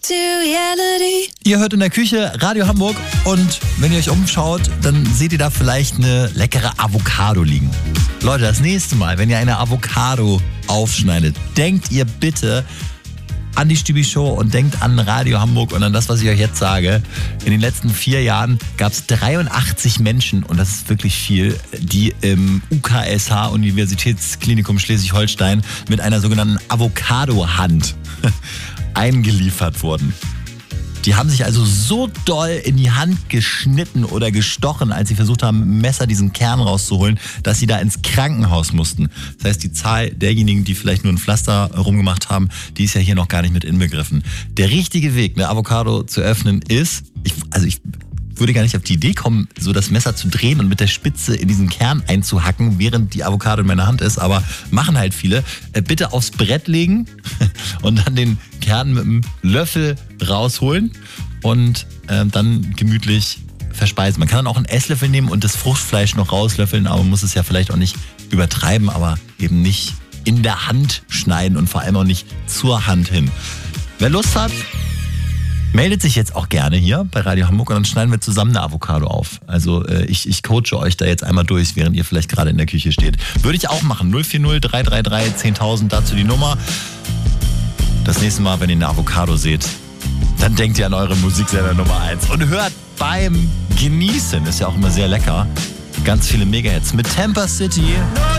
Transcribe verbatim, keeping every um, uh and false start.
Ihr hört in der Küche Radio Hamburg und wenn ihr euch umschaut, dann seht ihr da vielleicht eine leckere Avocado liegen. Leute, das nächste Mal, wenn ihr eine Avocado aufschneidet, denkt ihr bitte an die Stübi Show und denkt an Radio Hamburg und an das, was ich euch jetzt sage. In den letzten vier Jahren gab es dreiundachtzig Menschen, und das ist wirklich viel, die im U K S H, Universitätsklinikum Schleswig-Holstein, mit einer sogenannten Avocado-Hand eingeliefert wurden. Die haben sich also so doll in die Hand geschnitten oder gestochen, als sie versucht haben, mit dem Messer diesen Kern rauszuholen, dass sie da ins Krankenhaus mussten. Das heißt, die Zahl derjenigen, die vielleicht nur ein Pflaster rumgemacht haben, die ist ja hier noch gar nicht mit inbegriffen. Der richtige Weg, eine Avocado zu öffnen, ist, ich, also ich würde gar nicht auf die Idee kommen, so das Messer zu drehen und mit der Spitze in diesen Kern einzuhacken, während die Avocado in meiner Hand ist, aber machen halt viele. Äh, bitte aufs Brett legen und dann den Kern mit einem Löffel rausholen und äh, dann gemütlich verspeisen. Man kann dann auch einen Esslöffel nehmen und das Fruchtfleisch noch rauslöffeln, aber man muss es ja vielleicht auch nicht übertreiben, aber eben nicht in der Hand schneiden und vor allem auch nicht zur Hand hin. Wer Lust hat, meldet sich jetzt auch gerne hier bei Radio Hamburg und dann schneiden wir zusammen eine Avocado auf. Also äh, ich, ich coache euch da jetzt einmal durch, während ihr vielleicht gerade in der Küche steht. Würde ich auch machen. null vier null drei drei drei zehntausend, dazu die Nummer. Das nächste Mal, wenn ihr eine Avocado seht, dann denkt ihr an eure Musiksender Nummer eins. Und hört beim Genießen, ist ja auch immer sehr lecker, ganz viele Megahits mit Tampa City.